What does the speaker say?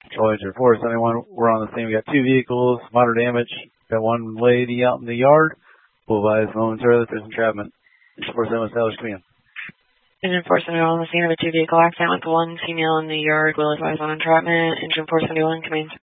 Voyager 471, we're on the scene. We got 2 vehicles, moderate damage. Got 1 lady out in the yard. We'll advise momentarily that there's entrapment. Engine 471, establish command. Engine 471 on the scene of a 2 vehicle accident with 1 female in the yard. Will advise on entrapment. Engine 471, command.